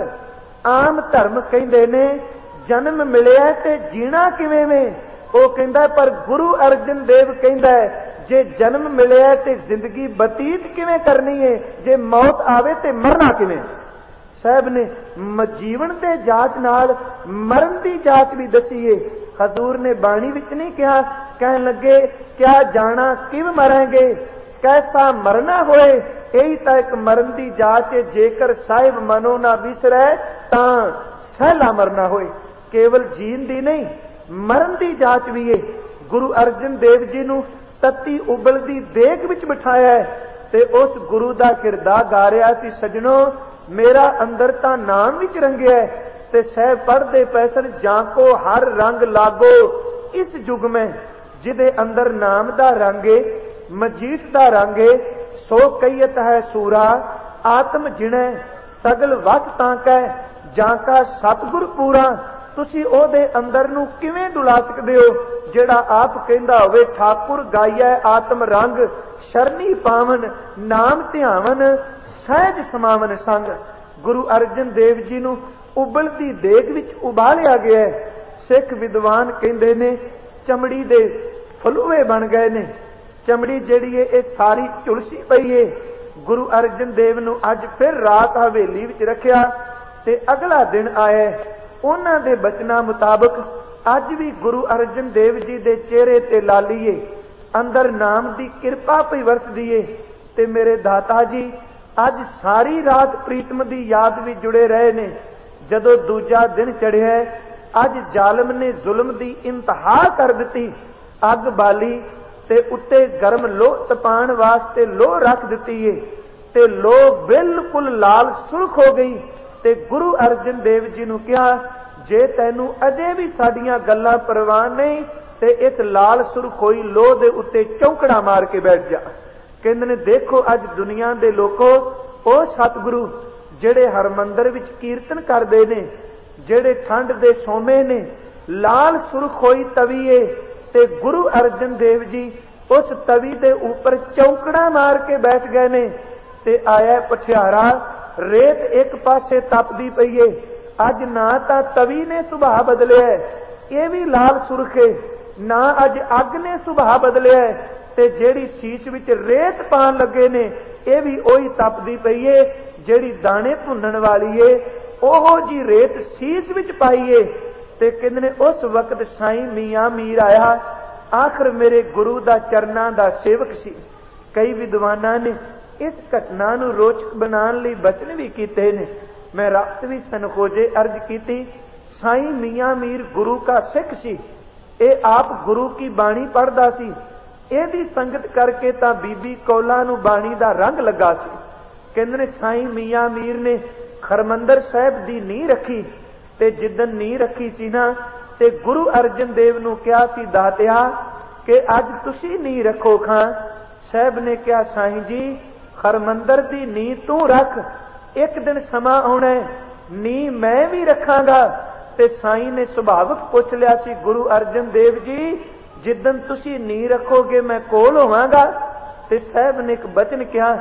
आम धर्म कहते ने जन्म मिले है ते जीना किवें में, वो कहता पर गुरु अर्जन देव कहता है जे जन्म मिले है ते जिंदगी बतीत किवें करनी है, जे मौत आवे ते मरना किवें। साहब ने जीवन के जाच नाल मरण की जाच भी दसी है। हजूर ने बाणी विच नहीं कहा, कह लगे क्या जाना किव मरेंगे, कैसा मरना होए, यही तो एक मरण की जाच है। जेकर साहिब मनो ना विसरै तां सहला मरना होए। केवल जीन दी नहीं मरण की जाच भी है। गुरु अर्जन देव जी नूं तत्ती उबलदी देग विच बिठाया है ते उस गुरु दा किरदार गा रहा सी, सजनों मेरा अंदर तां नाम विच रंगिया है। ते सह पढ़दे पैसन जाको हर रंग लागो इस युग में, जिदे अंदर नाम दा रंगे मजीठ दा रंगे, सो कईयत है सूरा आत्म जिणे सगल वक्त तांकै जाका सतगुर पूरा। तुसी ओदे अंदर नूं किवें डुला सकदे हो जेड़ा आप कहंदा होवे ठाकुर गाइया आत्म रंग शरणी पावन नाम ध्यावन सहज समावन संग। गुरु अर्जन देव जी नूं उबलदी देग विच उबालिया गया है। सिख विद्वान कहंदे ने चमड़ी दे फलूए बन गए ने। चमड़ी जिहड़ी है ये सारी झुलसी पई है। गुरु अर्जन देव नूं अज फिर रात हवेली विच रखिया ते अगला दिन आया। उन्हां दे बचना मुताबक अज भी गुरु अर्जन देव जी दे चेहरे ते लालीए अंदर नाम दी किरपा पई वरसदी है। ते मेरे दाता जी अज सारी रात प्रीतम दी याद भी जुड़े रहे ने। जदों दूजा दिन चढ़िया अज जालम ने जुल्म दी इंतहा कर दी। अग बाली ते उत्ते गर्म लोह तपाण वास्ते लोह रख दी है ते लोह बिल्कुल लाल सुर्ख हो गई। ते गुरु अर्जन देव जी नूं कहा जे तैनू अजे भी साडियां गल्लां परवाह नहीं ते इस लाल सुर्ख होई लोह दे उत्ते चौंकड़ा मार के बैठ जा। कहंदे ने देखो अज दुनिया दे लोको ओ सतगुरु जेड़े हरमंदर विच कीर्तन करदे ने, जेड़े ठंड दे सोमे ने, लाल सुर्ख होई तवी है ते गुरु अर्जन देव जी उस तवी दे ऊपर चौंकड़ा मार के बैठ गए ने। ते आया पठियारा रेत एक पासे तपदी पई है। अज ना तां तवी ने सुभाव बदलिया है, ये भी लाल सुर्ख है, ना अज अग ने सुभाव बदलिया है ते जेड़ी शीश विच रेत पान लगे ने ये भी ओही तपदी पई है। जेड़ी दाने भुनण वाली है ओहो जी रेत शीश विच पाई है। ते कहंदे ने उस वक्त साईं मियां मीर आया, आखिर मेरे गुरु दा चरनां दा सेवक सी। कई विद्वानां ने इस घटना नूं रोचक बनाने लई बचन भी कीते ने। मैं रात भी सनखोजे अर्ज की, साईं मियां मीर गुरु का सिख सी, ए आप गुरु की बाणी पढ़दा सी। एदी संगत करके तां बीबी कौला नूं बाणी दा रंग लगा सी। कहंदे ने साईं मियां मीर ने हरमंदर साहिब दी नींह रखी ते जिदन नींह रखी सी ना ते गुरु अर्जन देव नूं कहा सी दातिया कि अज तुसी नींह रखो खां। साहिब ने कहा साईं जी हरमंदर दी नींह तू रख, एक दिन समा आउणा नींह मैं भी रखांगा। ते साईं ने सुभावक पुछ लिया सी गुरु अर्जन देव जी जिदन तुसी नींह रखोगे मैं कोल होवांगा। ते साहिब ने एक बचन कहा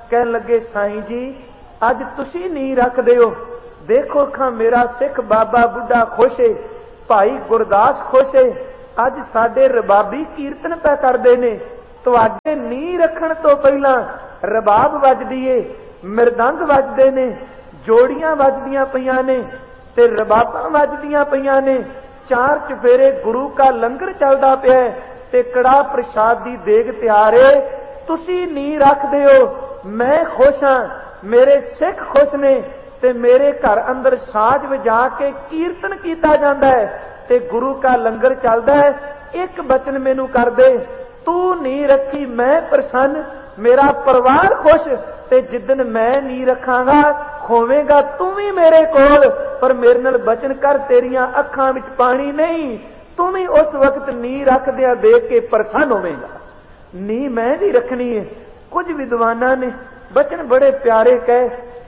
कहन लगे साईं जी अज तुसी नी रखदे हो, देखो खां मेरा सिख बाबा बुढ़ा खुश है, भाई गुरदास खुश है, अज साडे रबाबी कीर्तन पै करदे ने, तुहाडे नी रखण तो पहला रबाब वजदी है, मृदंग वजदे ने, जोड़ियां वजदियां पईयां ने ते रबाबां वजदियां पईयां ने, चार चफेरे गुरु का लंगर चलदा पिया है ते कड़ा प्रसाद दी देग तैयार है, तुसी नी रखदे हो, मैं खुश हां, मेरे सिख खुश ने ते मेरे घर अंदर साज वजा के कीर्तन कीता जांदा है ते गुरु का लंगर चलदा है, एक बचन मैनू कर दे, तू नी रखी मैं प्रसन्न, मेरा परिवार खुश, ते जिदन मैं नी रखांगा खोवेगा तू भी मेरे कोल, पर मेरे नाल बचन कर तेरियां अखां विच पानी नहीं, तू भी उस वक्त नी रखदिया देख के प्रसन्न होवेगा। नी मैं भी रखनी है। कुछ विद्वाना ने बचन बड़े प्यारे कहे,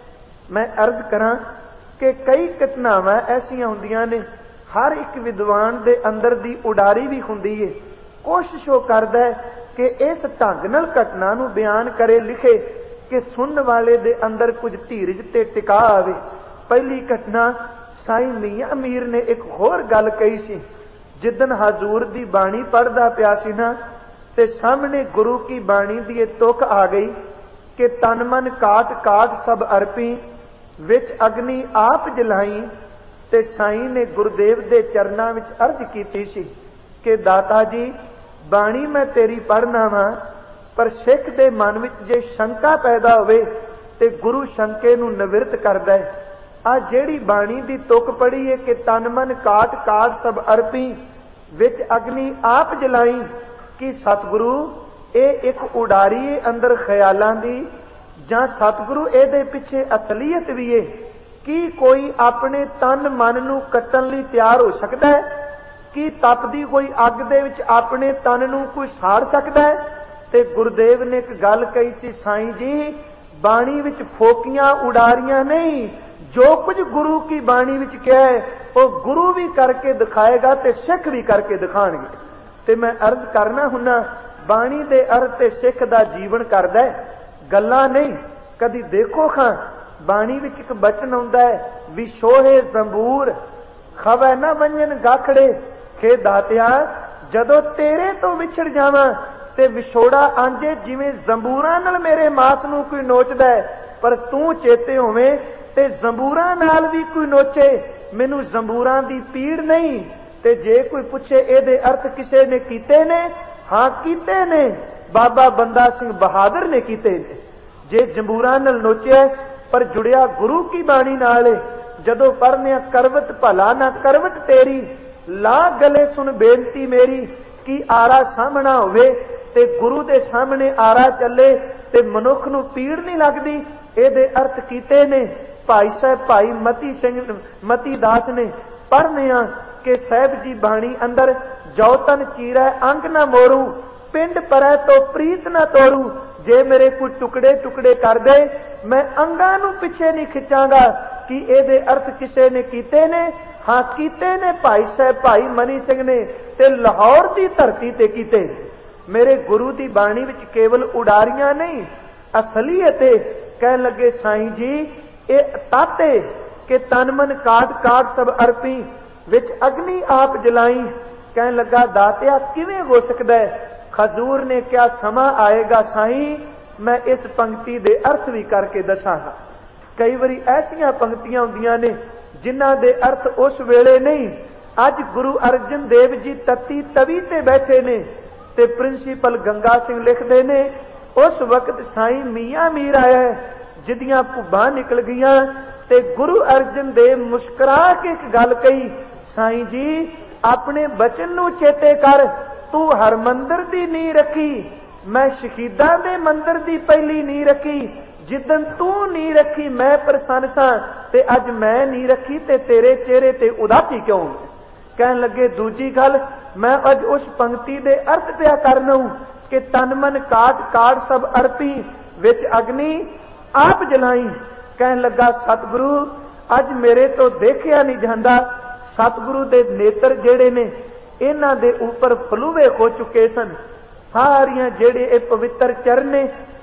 मैं अर्ज करा कि कई घटनावां ऐसियां हुंदियां ने, हर एक विद्वान दे अंदर दी उडारी भी हुंदी है, कोशिश वो करदा है कि इस ढंग नाल घटना नूं बयान करे लिखे कि सुनने वाले दे अंदर कुछ धीरज ते टिका आवे। पहली घटना साईं मियां मीर ने एक होर गल कही सी, जिदन हजूर दी बाणी पढ़दा पिया सी ना ते सामने गुरु की बाणी दी ये तुक आ गई कि तन मन काट काट सब अर्पी, विच अग्नि आप जलाई, ते साईं ने गुरुदेव दे चरनां विच अर्ज कीती सी कि दाता जी बाणी मैं तेरी पढ़ना वा, पर सिख दे मन विच जे शंका पैदा होवे ते गुरु शंके नूं निवृत्त करदा है। आ जेड़ी बाणी दी तुक पढ़ी है कि तन मन काट काट सब अर्पी, विच अग्नि आप जलाई, कि सतगुरु ए एक उडारी है अंदर ख्यालां दी, जां सतगुरु इहदे पिछे असलीयत भी है कि कोई अपने तन मन नूं कट्टण लई तैयार हो सकदा है, कि तपदी कोई अग दे विच अपने तन नूं कोई साड़ सकदा है। ते गुरुदेव ने एक गल कही सी, साईं जी बाणी विच फोकियां उडारियां नहीं, जो कुछ गुरु की बाणी विच कहा है वो गुरु भी करके दिखाएगा ते सिख भी करके दिखाणगे। ते मैं अर्ज करना हुन्ना, बाणी दे अर्थ ते सिख दा जीवन करदा है, गल्लां नहीं। कदी देखो खां बाणी विच एक बचन आउंदा है, विशोहे जंबूर खवै ना वंजन गाखड़े, खे दातिया जदों तेरे तो विछड़ जावां ते विछोड़ा आंजे जिवें जंबूरां नाल मेरे मास नूं कोई नोचदा है, पर तू चेते होवें ते जंबूरां नाल भी कोई नोचे, मैनू जंबूरां दी पीड़ नहीं। ते जे कोई पुछे इहदे अर्थ किसे ने कीते ने, हां कीते ने, बाबा बंदा सिंह बहादुर ने कीते ने। जे जंबूरां नाल नोचिया पर जुड़िया गुरु की बाणी नाल है, जदों पढ़ने करवट भला ना करवट तेरी, ला गले सुन बेनती मेरी, कि आरा सामना होवे ते गुरु दे सामने आरा चले ते मनुख नूं पीड़ नहीं लगदी। इहदे अर्थ कीते ने भाई साहब भाई मती सिंह मती दास ने। पढ़ने कि साहब जी बाणी अंदर जौतन चीरै अंग ना मोरू, पिंड परै तो प्रीत ना तोड़ू, जे मेरे कोई टुकड़े टुकड़े कर दे मैं अंगां नूं पिछे नहीं खिंचांगा। कि इहदे अर्थ किसे ने कीते ने, हां कीते ने भाई साहब भाई मनी सिंह ने ते लाहौर की धरती ते कीते। मेरे गुरु की बाणी विच केवल उडारियां नहीं असलीयत कह लगे साईं जी ए ताते के तन मन काट काट सब अर्पी, विच अग्नि आप जलाई। कह लगा दातिया किवें हो सकदा है। खजूर ने क्या समा आएगा साईं, मैं इस पंक्ति दे अर्थ भी करके दसांगा। कई बारी ऐसियां पंक्तियां हुंदियां ने जिन्हां दे अर्थ उस वेले नहीं। अज गुरु अर्जन देव जी तत्ती तवी ते बैठे ने ते प्रिंसीपल गंगा सिंह लिखदे ने, उस वक्त साईं मियां मीर आया है, जिदियां भुब्बां निकल गईयां ते गुरु अर्जन देव मुस्कुरा के एक गल कही, साईं जी अपने बचन नूं चेते कर, तू हरमंदर दी नींह रखी, मैं शहीदां दे मंदिर दी पहली नींह रखी। जिदन तू नींह रखी मैं प्रसन्न सां ते अज मैं नींह रखी ते तेरे चेहरे ते उदासी क्यों। कहन लगे दूजी गल, मैं अज उस पंक्ति दे अर्थ पिया करना कि तन मन काट काट सब अर्पी, विच अग्नि आप जलाई। कहन लगा सतगुरु अज मेरे तो देखिया नहीं जांदा, सतगुरु दे नेत्र जेड़े ने इन्हां दे ऊपर फलूवे हो चुके सन। सारियां जेड़े ए पवित्र चरने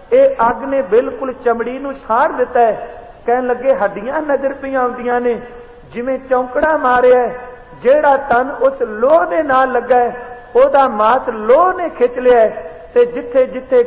ਇਹ ਅੱਗ ਨੇ ਬਿਲਕੁਲ ਚਮੜੀ ਨੂੰ ਸਾੜ ਦਿੱਤਾ ਹੈ। ਕਹਿਣ ਲੱਗੇ ਹੱਡੀਆਂ ਨਜ਼ਰ ਪਈਆਂ ਆਉਂਦੀਆਂ ਨੇ, ਜਿਵੇਂ ਚੌਂਕੜਾ ਮਾਰਿਆ। ਜਿਹੜਾ ਤਨ ਉਸ ਲੋਹ ਦੇ ਨਾਲ ਲੱਗਾ ਉਹਦਾ ਮਾਸ ਲੋਹ ਨੇ ਖਿੱਚ ਲਿਆ, ਤੇ ਜਿੱਥੇ ਜਿੱਥੇ